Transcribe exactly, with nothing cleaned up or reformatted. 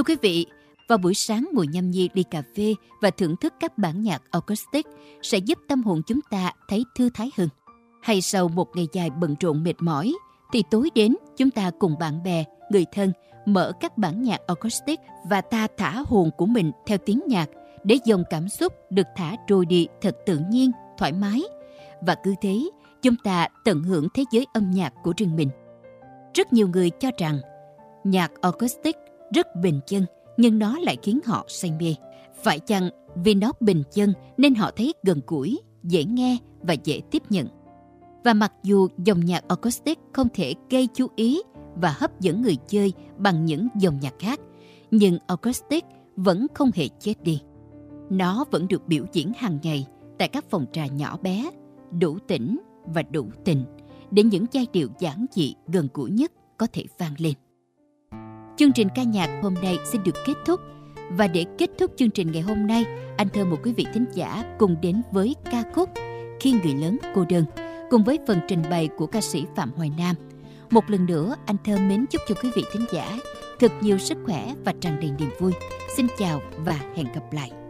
Thưa quý vị, vào buổi sáng ngồi nhâm nhi ly cà phê và thưởng thức các bản nhạc acoustic sẽ giúp tâm hồn chúng ta thấy thư thái hơn. Hay sau một ngày dài bận rộn mệt mỏi, thì tối đến chúng ta cùng bạn bè, người thân mở các bản nhạc acoustic và ta thả hồn của mình theo tiếng nhạc để dòng cảm xúc được thả trôi đi thật tự nhiên, thoải mái. Và cứ thế, chúng ta tận hưởng thế giới âm nhạc của riêng mình. Rất nhiều người cho rằng nhạc acoustic rất bình dân, nhưng nó lại khiến họ say mê. Phải chăng vì nó bình dân nên họ thấy gần gũi, dễ nghe và dễ tiếp nhận? Và mặc dù dòng nhạc acoustic không thể gây chú ý và hấp dẫn người chơi bằng những dòng nhạc khác, nhưng acoustic vẫn không hề chết đi. Nó vẫn được biểu diễn hàng ngày tại các phòng trà nhỏ bé, đủ tĩnh và đủ tình, để những giai điệu giản dị gần gũi nhất có thể vang lên. Chương trình ca nhạc hôm nay xin được kết thúc. Và để kết thúc chương trình ngày hôm nay, anh thơ một quý vị thính giả cùng đến với ca khúc Khi Người Lớn Cô Đơn, cùng với phần trình bày của ca sĩ Phạm Hoài Nam. Một lần nữa, anh thơ mến chúc cho quý vị thính giả thật nhiều sức khỏe và tràn đầy niềm vui. Xin chào và hẹn gặp lại.